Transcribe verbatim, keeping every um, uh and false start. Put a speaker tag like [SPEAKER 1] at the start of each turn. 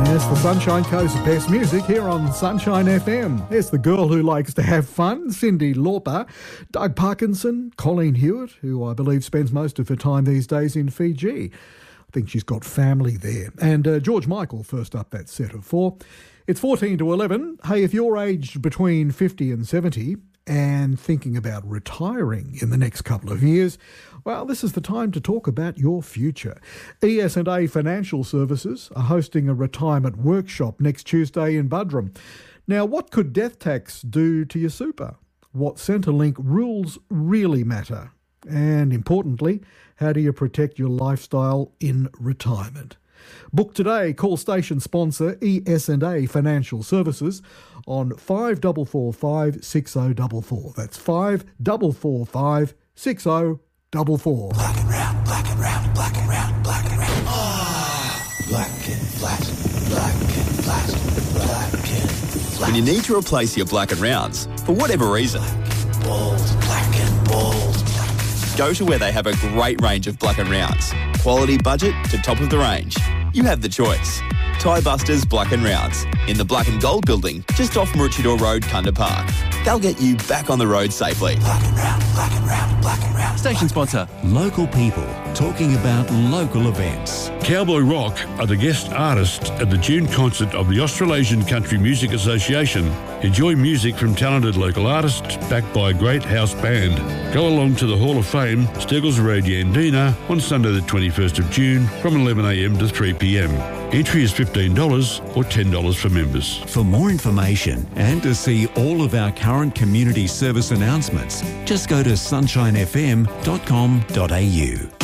[SPEAKER 1] Yes, the Sunshine Coast's best music here on Sunshine F M. It's the girl who likes to have fun, Cyndi Lauper, Doug Parkinson, Colleen Hewitt, who I believe spends most of her time these days in Fiji. I think she's got family there. And uh, George Michael first up that set of four. It's fourteen to eleven. Hey, if you're aged between fifty and seventy and thinking about retiring in the next couple of years, well, this is the time to talk about your future. E S and A Financial Services are hosting a retirement workshop next Tuesday in Buderim. Now, what could death tax do to your super? What Centrelink rules really matter? And importantly, how do you protect your lifestyle in retirement? Book today. Call station sponsor E S and A Financial Services on five four four five, six zero four four. That's five four four five, six zero four four.
[SPEAKER 2] Black and round, black and round, black and round, black and round. Oh, black and flat, black and flat, black and flat.
[SPEAKER 3] When you need to replace your black and rounds, for whatever reason,
[SPEAKER 2] Bold, black and bold, black.
[SPEAKER 3] go to where they have a great range of black and rounds. Quality budget to top of the range. You have the choice. Tie Busters Black and Rounds in the Black and Gold building just off Maroochydore Road, Kunda Park. They'll get you back on the road safely.
[SPEAKER 2] Black and round, black and round, black and round.
[SPEAKER 4] Station sponsor.
[SPEAKER 5] Local people talking about local events.
[SPEAKER 6] Cowboy Rock are the guest artists at the June concert of the Australasian Country Music Association. Enjoy music from talented local artists backed by a great house band. Go along to the Hall of Fame, Steggles Road, Yandina on Sunday the twenty-first of June from eleven a m to three p m. Entry is fifteen dollars or ten dollars for members.
[SPEAKER 5] For more information and to see all of our current community service announcements, just go to sunshine f m dot com dot a u.